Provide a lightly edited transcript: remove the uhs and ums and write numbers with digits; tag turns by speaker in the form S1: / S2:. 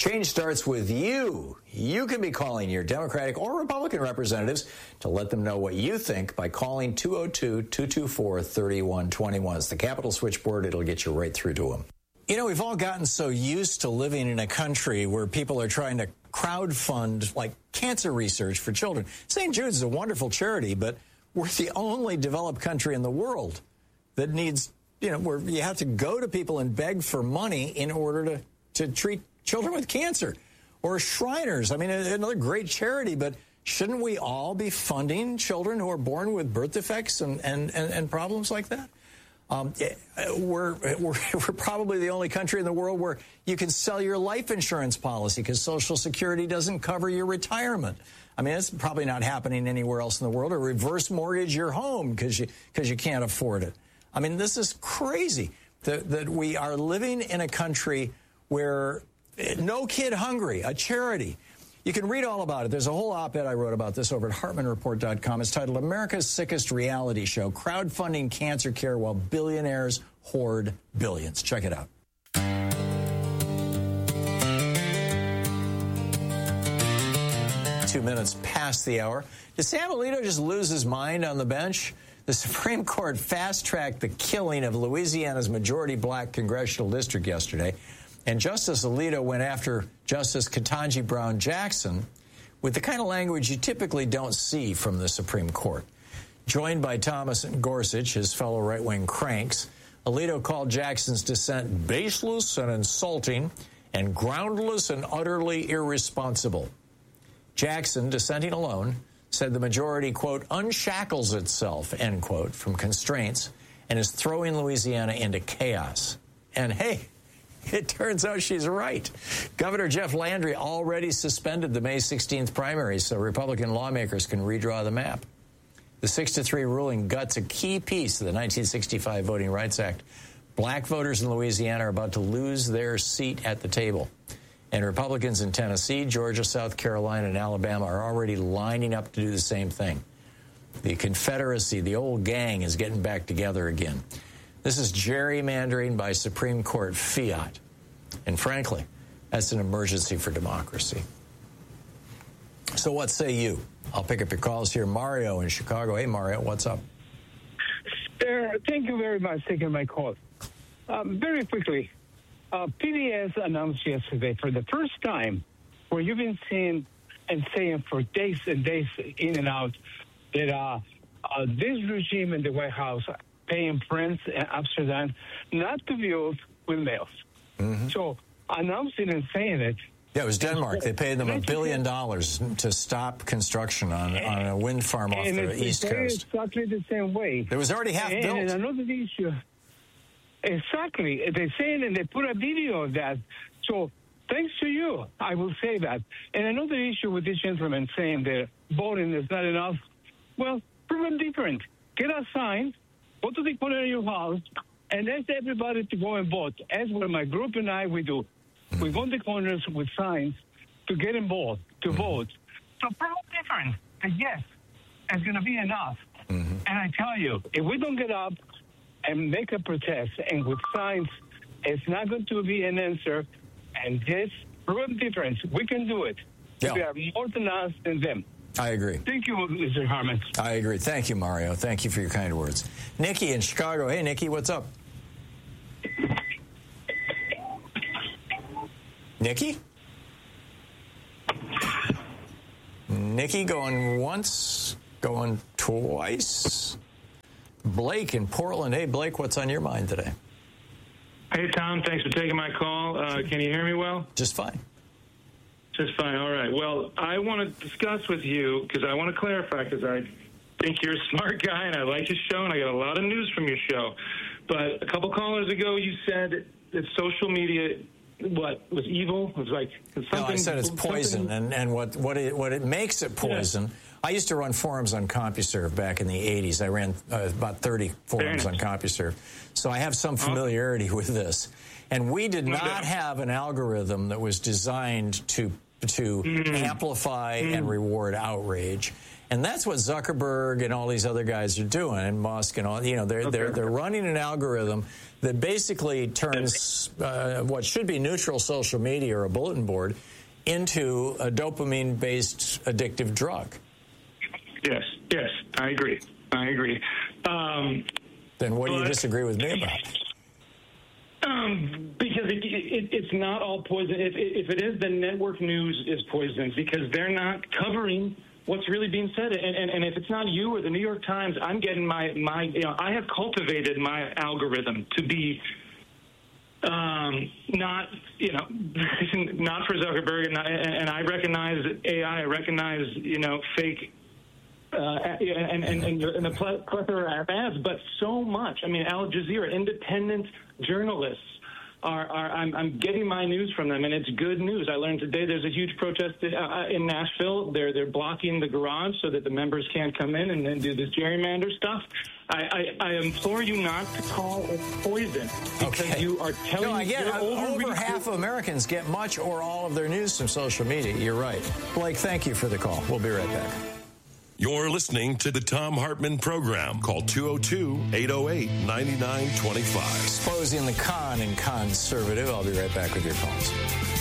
S1: Change starts with you. You can be calling your Democratic or Republican representatives to let them know what you think by calling 202-224-3121. It's the Capitol Switchboard. It'll get you right through to them. You know, we've all gotten so used to living in a country where people are trying to crowdfund, like, cancer research for children. St. Jude's is a wonderful charity, but we're the only developed country in the world that needs, you know, where you have to go to people and beg for money in order to treat children with cancer. Or Shriners, I mean, another great charity, but shouldn't we all be funding children who are born with birth defects and problems like that? We're probably the only country in the world where you can sell your life insurance policy because Social Security doesn't cover your retirement. I mean, it's probably not happening anywhere else in the world. Or reverse mortgage your home because you can't afford it. I mean, this is crazy that we are living in a country where No Kid Hungry, a charity. You can read all about it. There's a whole op-ed I wrote about this over at HartmanReport.com. It's titled America's Sickest Reality Show, Crowdfunding Cancer Care While Billionaires Hoard Billions. Check it out. 2 minutes past the hour. Did Sam Alito just lose his mind on the bench? The Supreme Court fast-tracked the killing of Louisiana's majority black congressional district yesterday. And Justice Alito went after Justice Ketanji Brown Jackson with the kind of language you typically don't see from the Supreme Court. Joined by Thomas Gorsuch, his fellow right-wing cranks, Alito called Jackson's dissent baseless and insulting and groundless and utterly irresponsible. Jackson, dissenting alone, said the majority, quote, unshackles itself, end quote, from constraints and is throwing Louisiana into chaos. And hey, it turns out she's right. Governor Jeff Landry already suspended the May 16th primaries so Republican lawmakers can redraw the map. The 6-3 ruling guts a key piece of the 1965 Voting Rights Act. Black voters in Louisiana are about to lose their seat at the table. And Republicans in Tennessee, Georgia, South Carolina, and Alabama are already lining up to do the same thing. The Confederacy, the old gang, is getting back together again. This is gerrymandering by Supreme Court fiat. And frankly, that's an emergency for democracy. So what say you? I'll pick up your calls here. Mario in Chicago. Hey, Mario, what's up?
S2: Thank you very much for taking my call. Very quickly, PBS announced yesterday for the first time, where you've been seeing and saying for days and days in and out, that this regime in the White House paying friends in Amsterdam not to build windmills. Mm-hmm. So announcing and saying it.
S1: Yeah, it was Denmark. They paid them $1 billion to stop construction on a wind farm off the East Coast.
S2: Exactly the same way.
S1: It was already half built.
S2: And another issue. Exactly. They're saying, and they put a video of that. So thanks to you, I will say that. And another issue with this gentleman saying that voting is not enough. Well, prove them different. Get a sign. Go to the corner of your house and ask everybody to go and vote. As what my group and I, we do. Mm-hmm. We go to the corners with signs to get involved, to vote. So prove different. And yes, it's going to be enough. Mm-hmm. And I tell you, if we don't get up and make a protest and with signs, it's not going to be an answer. And this prove difference. We can do it. Yeah. We are more than us than them.
S1: I agree.
S2: Thank you, Mr. Harman.
S1: I agree. Thank you, Mario. Thank you for your kind words. Nikki in Chicago. Hey, Nikki, what's up? Nikki? Nikki going once, going twice. Blake in Portland. Hey, Blake, what's on your mind today?
S3: Hey, Tom. Thanks for taking my call. Can you hear me well?
S1: Just fine.
S3: Just fine. All right. Well, I want to discuss with you, because I want to clarify, because I think you're a smart guy, and I like your show, and I got a lot of news from your show. But a couple callers ago, you said that social media, was evil? It was like something.
S1: No, I said it's poison, and what it makes it poison. Yeah. I used to run forums on CompuServe back in the 80s. I ran about 30 forums on CompuServe. So I have some familiarity with this. And we did not have an algorithm that was designed to amplify and reward outrage. And that's what Zuckerberg and all these other guys are doing, and Musk and all. They're running an algorithm that basically turns what should be neutral social media or a bulletin board into a dopamine-based addictive drug.
S3: Yes, I agree.
S1: Then what do you disagree with me about?
S3: Because it's not all poison. If it is, then network news is poison because they're not covering what's really being said. And if it's not you or the New York Times, I'm getting my I have cultivated my algorithm to be not for Zuckerberg, and I recognize AI, I recognize fake. And a plethora of ads, but so much. I mean, Al Jazeera, independent journalists I'm getting my news from them, and it's good news. I learned today there's a huge protest in Nashville. They're blocking the garage so that the members can't come in and then do this gerrymander stuff. I implore you not to call it poison because you are telling.
S1: No, I get it. Over half of Americans get much or all of their news from social media. You're right. Blake, thank you for the call. We'll be right back.
S4: You're listening to the Thom Hartmann Program. Call 202-808-9925.
S1: Exposing the con in conservative. I'll be right back with your calls.